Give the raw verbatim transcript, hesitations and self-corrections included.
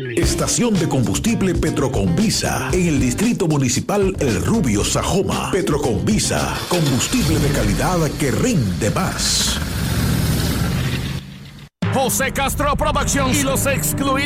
Estación de combustible Petroconvisa en el Distrito Municipal El Rubio, Sajoma. Petroconvisa, combustible de calidad que rinde más. José Castro Productions y los excluidos